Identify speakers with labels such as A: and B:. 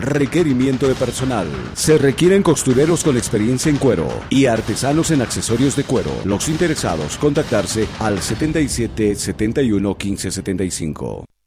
A: Requerimiento de personal. Se requieren costureros con experiencia en cuero y artesanos en accesorios de cuero. Los interesados contactarse al 77 71 15 75.